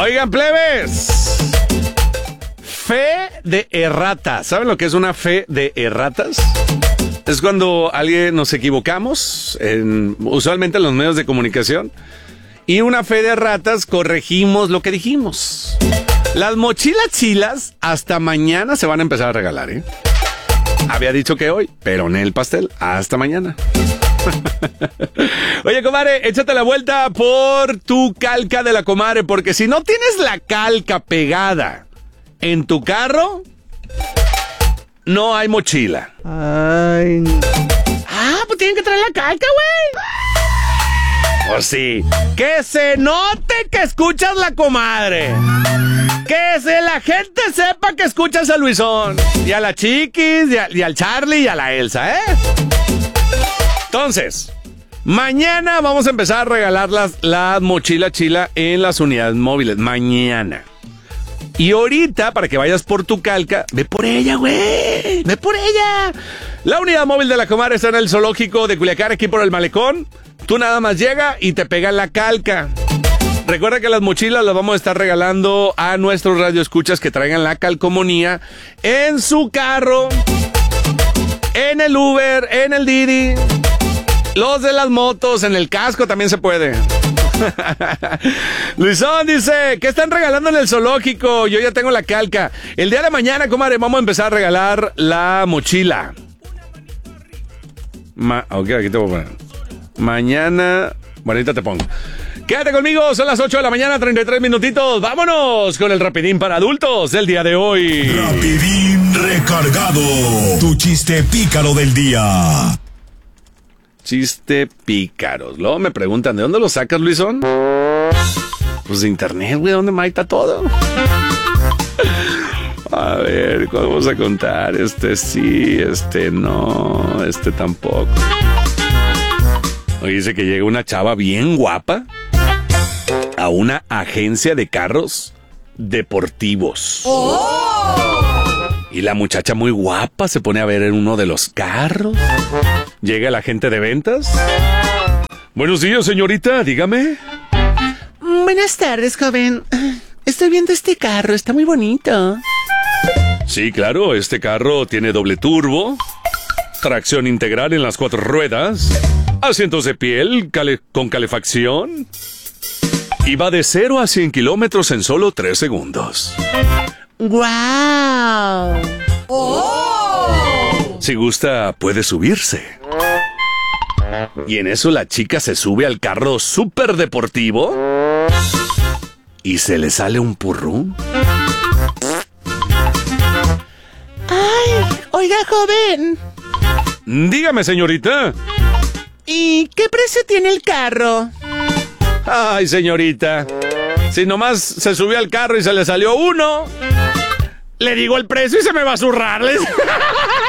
Oigan, plebes. Fe de errata. ¿Saben lo que es una fe de erratas? Es cuando alguien nos equivocamos, usualmente en los medios de comunicación, y una fe de erratas corregimos lo que dijimos. Las mochilas chilas hasta mañana se van a empezar a regalar, ¿eh? Había dicho que hoy, pero en el pastel, hasta mañana. Oye, comadre, échate la vuelta por tu calca de la comadre, porque si no tienes la calca pegada en tu carro, no hay mochila. Ay. Pues tienen que traer la calca, güey. Pues sí. Que se note que escuchas la comadre. La gente sepa que escuchas a Luisón. Y a la Chiquis, y al Charlie, y a la Elsa, ¿eh? Entonces, mañana vamos a empezar a regalar las mochilas chila en las unidades móviles. Mañana. Y ahorita, para que vayas por tu calca, ve por ella, güey. Ve por ella. La unidad móvil de la comadre está en el zoológico de Culiacán, aquí por el malecón. Tú nada más llega y te pegan la calca. Recuerda que las mochilas las vamos a estar regalando a nuestros radioescuchas que traigan la calcomanía en su carro, en el Uber, en el Didi, los de las motos, en el casco también se puede. Luisón dice, ¿qué están regalando en el zoológico? Yo ya tengo la calca. El día de mañana, comadre, vamos a empezar a regalar la mochila. Ok, aquí te voy a poner. Mañana, bueno, ahorita te pongo. Quédate conmigo, son las 8 de la mañana, 33 minutitos. Vámonos con el Rapidín para adultos del día de hoy. Rapidín recargado. Tu chiste pícaro del día. Chiste pícaros. Luego me preguntan, ¿de dónde lo sacas, Luisón? Pues de internet, güey, ¿dónde más está todo? A ver, ¿cuál vamos a contar? Este sí, este no, este tampoco. Oye, dice que llega una chava bien guapa a una agencia de carros deportivos. Y la muchacha muy guapa se pone a ver en uno de los carros. Llega el agente de ventas. Buenos días, señorita, dígame. Buenas tardes, joven. Estoy viendo este carro, está muy bonito. Sí, claro, este carro tiene doble turbo, tracción integral en las 4 ruedas, asientos de piel con calefacción y va de 0 a 100 kilómetros en solo 3 segundos. ¡Guau! ¡Oh! Si gusta, puede subirse. Y en eso la chica se sube al carro súper deportivo y se le sale un purrún. ¡Ay! Oiga, joven. Dígame, señorita. ¿Y qué precio tiene el carro? Ay, señorita. Si nomás se subió al carro y se le salió uno, le digo el precio y se me va a zurrarles.